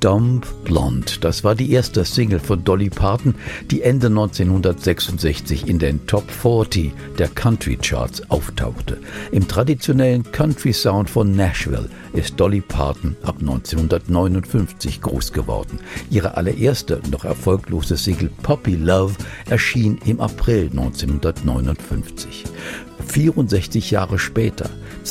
Dumb Blonde, das war die erste Single von Dolly Parton, die Ende 1966 in den Top 40 der Country Charts auftauchte. Im traditionellen Country Sound von Nashville ist Dolly Parton ab 1959 groß geworden. Ihre allererste, noch erfolglose Single Puppy Love erschien im April 1959. 64 Jahre später,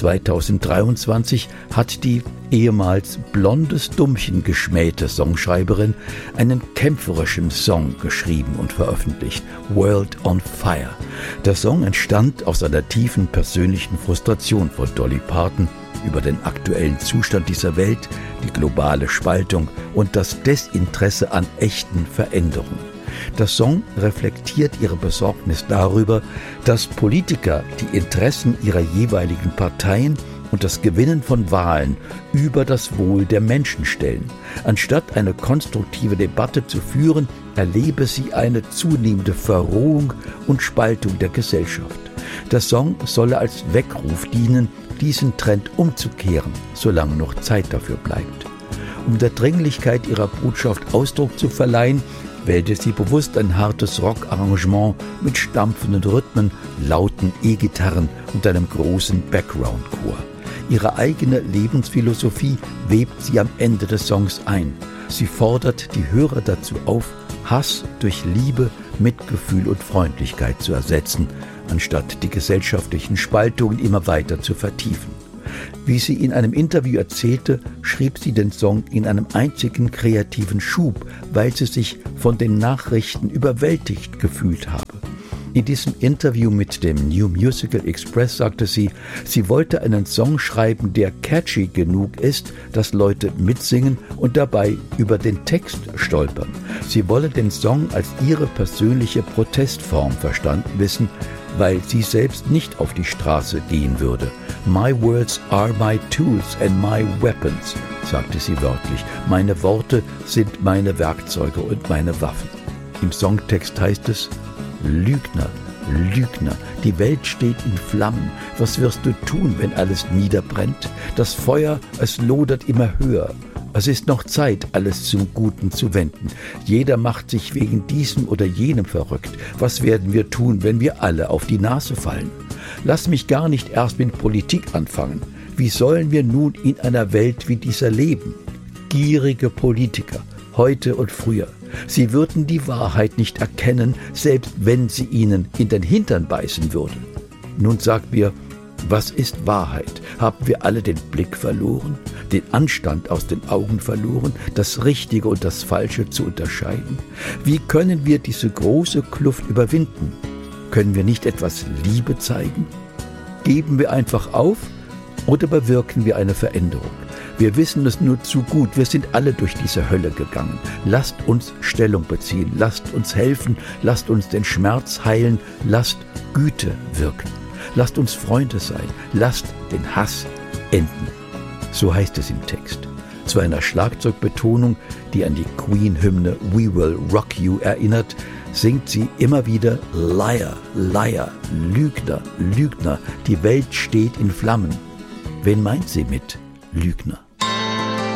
2023, hat die ehemals blondes Dummchen geschmähte Songschreiberin einen kämpferischen Song geschrieben und veröffentlicht, World on Fire. Der Song entstand aus einer tiefen persönlichen Frustration von Dolly Parton über den aktuellen Zustand dieser Welt, die globale Spaltung und das Desinteresse an echten Veränderungen. Der Song reflektiert ihre Besorgnis darüber, dass Politiker die Interessen ihrer jeweiligen Parteien und das Gewinnen von Wahlen über das Wohl der Menschen stellen. Anstatt eine konstruktive Debatte zu führen, erlebe sie eine zunehmende Verrohung und Spaltung der Gesellschaft. Der Song solle als Weckruf dienen, diesen Trend umzukehren, solange noch Zeit dafür bleibt. Um der Dringlichkeit ihrer Botschaft Ausdruck zu verleihen, wählte sie bewusst ein hartes Rock-Arrangement mit stampfenden Rhythmen, lauten E-Gitarren und einem großen Background-Chor. Ihre eigene Lebensphilosophie webt sie am Ende des Songs ein. Sie fordert die Hörer dazu auf, Hass durch Liebe, Mitgefühl und Freundlichkeit zu ersetzen, anstatt die gesellschaftlichen Spaltungen immer weiter zu vertiefen. Wie sie in einem Interview erzählte, schrieb sie den Song in einem einzigen kreativen Schub, weil sie sich von den Nachrichten überwältigt gefühlt habe. In diesem Interview mit dem New Musical Express sagte sie, sie wollte einen Song schreiben, der catchy genug ist, dass Leute mitsingen und dabei über den Text stolpern. Sie wolle den Song als ihre persönliche Protestform verstanden wissen, weil sie selbst nicht auf die Straße gehen würde. My words are my tools and my weapons, sagte sie wörtlich. Meine Worte sind meine Werkzeuge und meine Waffen. Im Songtext heißt es: Lügner, Lügner, die Welt steht in Flammen. Was wirst du tun, wenn alles niederbrennt? Das Feuer, es lodert immer höher. Es ist noch Zeit, alles zum Guten zu wenden. Jeder macht sich wegen diesem oder jenem verrückt. Was werden wir tun, wenn wir alle auf die Nase fallen? Lass mich gar nicht erst mit Politik anfangen. Wie sollen wir nun in einer Welt wie dieser leben? Gierige Politiker, heute und früher. Sie würden die Wahrheit nicht erkennen, selbst wenn sie ihnen in den Hintern beißen würde. Nun sagt mir, was ist Wahrheit? Haben wir alle den Blick verloren, den Anstand aus den Augen verloren, das Richtige und das Falsche zu unterscheiden? Wie können wir diese große Kluft überwinden? Können wir nicht etwas Liebe zeigen? Geben wir einfach auf oder bewirken wir eine Veränderung? Wir wissen es nur zu gut, wir sind alle durch diese Hölle gegangen. Lasst uns Stellung beziehen, lasst uns helfen, lasst uns den Schmerz heilen, lasst Güte wirken. Lasst uns Freunde sein, lasst den Hass enden. So heißt es im Text. Zu einer Schlagzeugbetonung, die an die Queen-Hymne We Will Rock You erinnert, singt sie immer wieder Liar, Liar, Lügner, Lügner, die Welt steht in Flammen. Wen meint sie mit Lügner?